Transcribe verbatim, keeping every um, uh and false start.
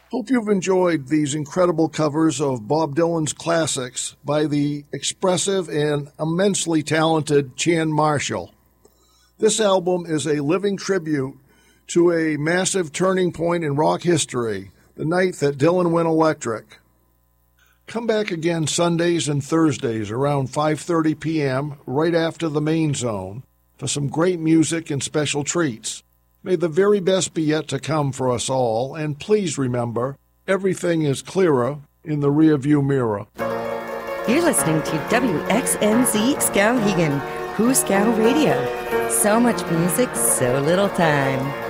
Hope you've enjoyed these incredible covers of Bob Dylan's classics by the expressive and immensely talented Chan Marshall. This album is a living tribute to a massive turning point in rock history, the night that Dylan went electric. Come back again Sundays and Thursdays around five thirty p.m. right after the Main Zone for some great music and special treats. May the very best be yet to come for us all, and please remember, everything is clearer in the rearview mirror. You're listening to W X N Z Skowhegan, Who Skow Radio. So much music, so little time.